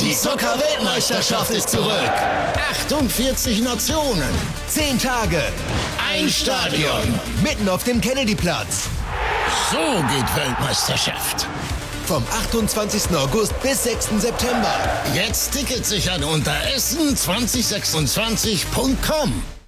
Die Soccer-Weltmeisterschaft ist zurück. 48 Nationen, 10 Tage, ein Stadion, mitten auf dem Kennedy-Platz. So geht Weltmeisterschaft. Vom 28. August bis 6. September. Jetzt Tickets sichern unter essen2026.com.